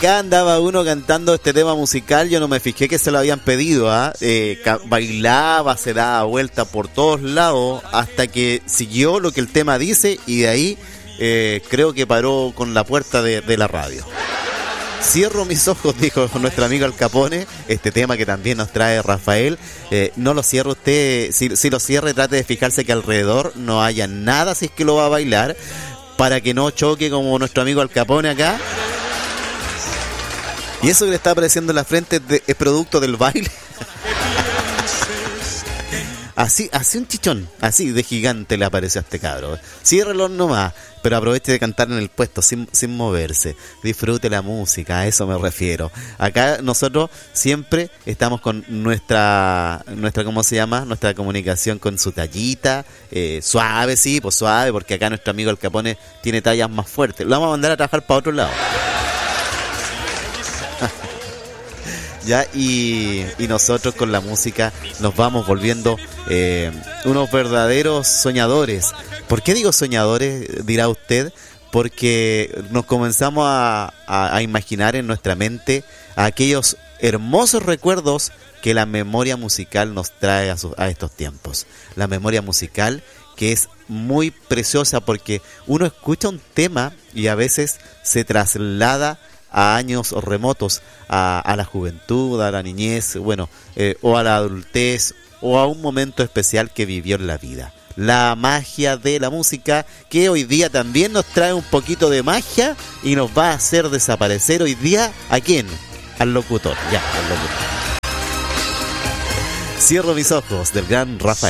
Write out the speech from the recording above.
Acá andaba uno cantando este tema musical, yo no me fijé que se lo habían pedido, bailaba, se daba vuelta por todos lados hasta que siguió lo que el tema dice y de ahí creo que paró con la puerta de la radio. Cierro mis ojos, dijo nuestro amigo Al Capone, este tema que también nos trae Rafael. No lo cierre usted, si lo cierre trate de fijarse que alrededor no haya nada si es que lo va a bailar, para que no choque como nuestro amigo Al Capone acá. Y eso que le está apareciendo en la frente es producto del baile. Así un chichón, así de gigante le apareció a este cabro. Ciérrelo nomás, pero aproveche de cantar en el puesto sin moverse. Disfrute la música, a eso me refiero. Acá nosotros siempre estamos con nuestra ¿cómo se llama? Nuestra comunicación con su tallita, suave, sí, pues suave, porque acá nuestro amigo Al Capone tiene tallas más fuertes. Lo vamos a mandar a trabajar para otro lado. Ya, y nosotros con la música nos vamos volviendo unos verdaderos soñadores. ¿Por qué digo soñadores? Dirá usted. Porque nos comenzamos a imaginar en nuestra mente aquellos hermosos recuerdos que la memoria musical nos trae a estos tiempos. La memoria musical que es muy preciosa porque uno escucha un tema y a veces se traslada a años remotos, a la juventud, a la niñez, bueno, o a la adultez, o a un momento especial que vivió en la vida. La magia de la música, que hoy día también nos trae un poquito de magia y nos va a hacer desaparecer hoy día, ¿a quién? Al locutor, ya, al locutor. Cierro mis ojos, del gran Rafael.